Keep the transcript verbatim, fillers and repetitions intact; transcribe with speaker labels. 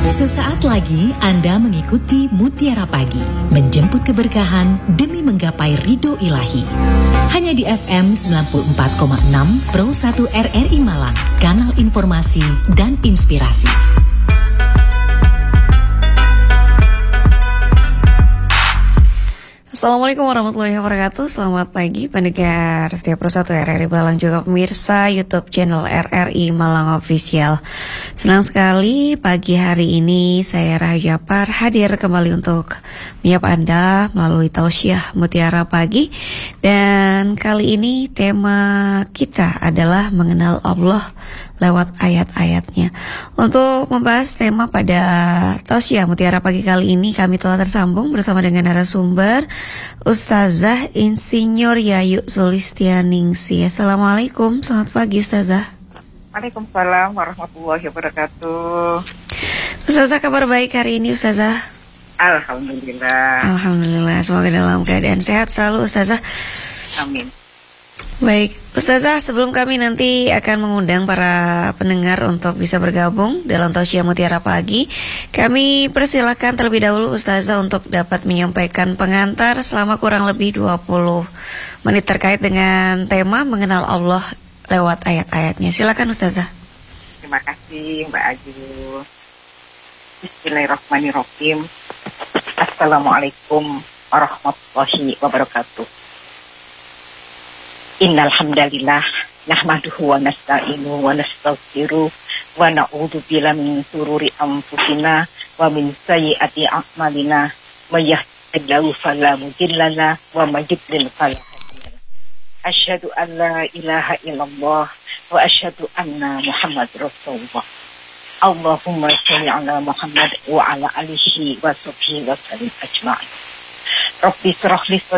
Speaker 1: Sesaat lagi Anda mengikuti Mutiara Pagi, menjemput keberkahan demi menggapai ridho ilahi. Hanya di F M sembilan puluh empat koma enam Pro satu R R I Malang, kanal informasi dan inspirasi.
Speaker 2: Assalamualaikum warahmatullahi wabarakatuh. Selamat pagi pendengar setiap Pro satu R R I Malang, juga pemirsa YouTube channel R R I Malang Official. Senang sekali pagi hari ini saya Rahayu Japar hadir kembali untuk menyapa Anda melalui tausiah Mutiara Pagi. Dan kali ini tema kita adalah mengenal Allah lewat ayat-ayatnya. Untuk membahas tema pada tausiah Mutiara Pagi kali ini, kami telah tersambung bersama dengan narasumber Ustazah Insinyur Yayu Sulistianingsih. Assalamualaikum, selamat pagi Ustazah.
Speaker 3: Waalaikumsalam warahmatullahi wabarakatuh.
Speaker 2: Ustazah, kabar baik hari ini Ustazah?
Speaker 3: Alhamdulillah.
Speaker 2: Alhamdulillah, semoga dalam keadaan sehat selalu Ustazah.
Speaker 3: Amin.
Speaker 2: Baik, Ustazah, sebelum kami nanti akan mengundang para pendengar untuk bisa bergabung dalam tausiah Mutiara Pagi, kami persilakan terlebih dahulu Ustazah untuk dapat menyampaikan pengantar selama kurang lebih dua puluh menit terkait dengan tema mengenal Allah lewat ayat-ayatnya. Silakan Ustazah.
Speaker 3: Terima kasih Mbak Aju. Bismillahirrahmanirrahim. Assalamualaikum warahmatullahi wabarakatuh. Innal hamdalillah nahmaduhu wa nasta'inu wa nastaghfiruh wa na'udzu billahi min shururi anfusina wa min sayyiati a'malina may yahdihillahu fala mudilla lahu wa may yudlil fala hadiya lahu. Asyhadu an la ilaha illallah wa asyhadu anna Muhammadar Rasulullah. Allahumma shalli ala Muhammad wa ala alihi wa sahbihi wa sallim ajma'in. Rabbi shrah li